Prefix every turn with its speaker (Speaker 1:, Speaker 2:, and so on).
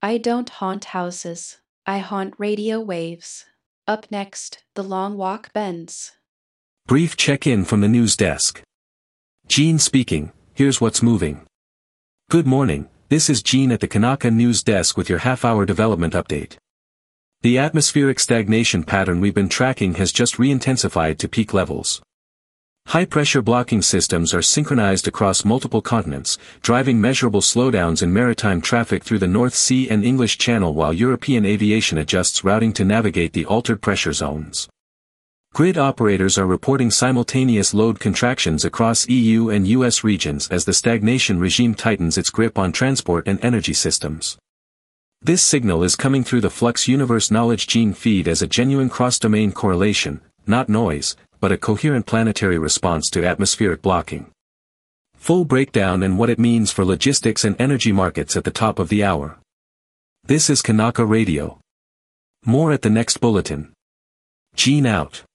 Speaker 1: I don't haunt houses. I haunt radio waves. Up next, the long walk bends.
Speaker 2: Brief check-in from the news desk. Gene speaking, here's what's moving. Good morning, this is Gene at the Kanaka News Desk with your half-hour development update. The atmospheric stagnation pattern we've been tracking has just re-intensified to peak levels. High-pressure blocking systems are synchronized across multiple continents, driving measurable slowdowns in maritime traffic through the North Sea and English Channel while European aviation adjusts routing to navigate the altered pressure zones. Grid operators are reporting simultaneous load contractions across EU and US regions as the stagnation regime tightens its grip on transport and energy systems. This signal is coming through the Flux Universe Knowledge Gene feed as a genuine cross-domain correlation, not noise, but a coherent planetary response to atmospheric blocking. Full breakdown and what it means for logistics and energy markets at the top of the hour. This is Kanaka Radio. More at the next bulletin. Gene out.